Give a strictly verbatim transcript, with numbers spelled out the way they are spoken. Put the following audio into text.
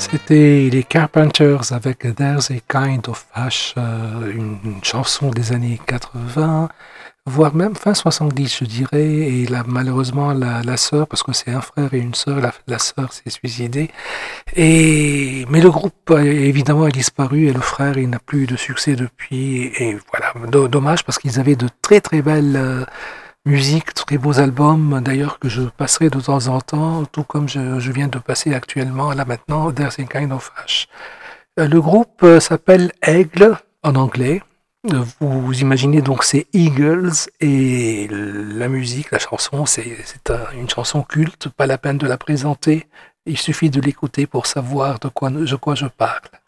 C'était les Carpenters avec There's a Kind of Hush, euh, une, une chanson des années quatre-vingts, voire même fin soixante-dix, je dirais. Et là, malheureusement, la, la sœur, parce que c'est un frère et une sœur, la, la sœur s'est suicidée. Et, mais le groupe, a, évidemment, a disparu et le frère, il n'a plus eu de succès depuis. Et voilà, do- dommage parce qu'ils avaient de très très belles euh, musiques, très beaux albums, d'ailleurs, que je passerai de temps en temps, tout comme je, je viens de passer actuellement, là maintenant, There's a Kind of Hush. Euh, Le groupe euh, s'appelle Aigle en anglais. Euh, Vous, vous imaginez donc c'est Eagles et la musique, la chanson, c'est c'est un- une chanson culte, pas la peine de la présenter. Il suffit de l'écouter pour savoir de quoi, de quoi je parle.